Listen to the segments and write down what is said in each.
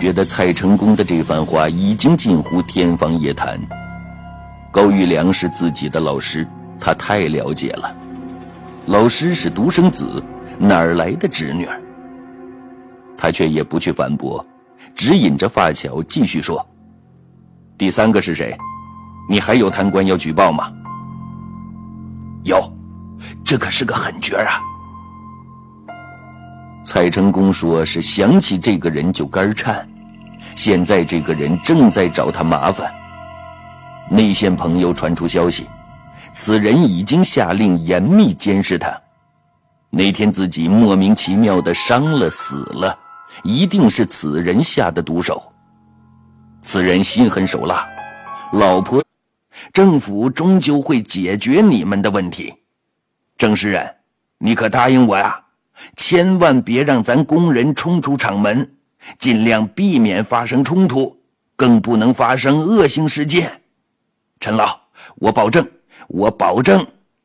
觉得蔡成功的这番话已经近乎天方夜谭。高育良是自己的老师，他太了解了。老师是独生子，哪儿来的侄女儿？他却也不去反驳，只引着发卡继续说：第三个是谁？你还有贪官要举报吗？有，这可是个狠角啊。蔡成功说是想起这个人就肝颤，现在这个人正在找他麻烦。内线朋友传出消息，此人已经下令严密监视他。那天自己莫名其妙的伤了死了，一定是此人下的毒手。此人心狠手辣，老婆，政府终究会解决你们的问题。郑诗人，你可答应我呀，千万别让咱工人冲出厂门，尽量避免发生冲突，更不能发生恶性事件。陈老，我保证，我保证。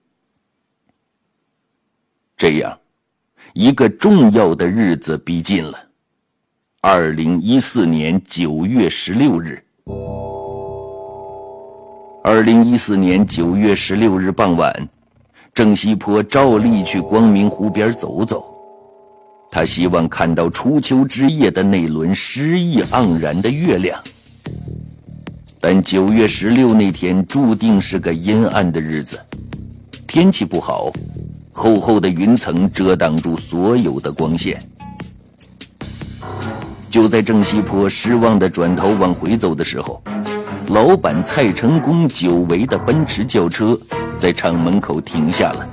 这样，一个重要的日子逼近了。2014年9月16日。2014年9月16日傍晚，郑西坡照例去光明湖边走走。他希望看到初秋之夜的那轮诗意盎然的月亮。但9月16那天注定是个阴暗的日子，天气不好，厚厚的云层遮挡住所有的光线。就在郑西坡失望地转头往回走的时候，老板蔡成功久违的奔驰轿车在厂门口停下了。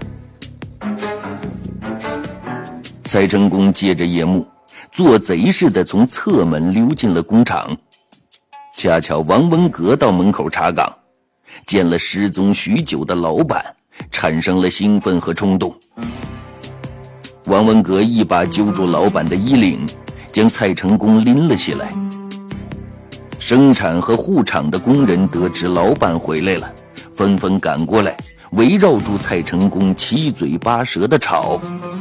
蔡成功借着夜幕，做贼似的从侧门溜进了工厂。恰巧王文革到门口查岗，见了失踪许久的老板，产生了兴奋和冲动。王文革一把揪住老板的衣领，将蔡成功拎了起来。生产和护厂的工人得知老板回来了，纷纷赶过来，围绕住蔡成功，七嘴八舌地吵。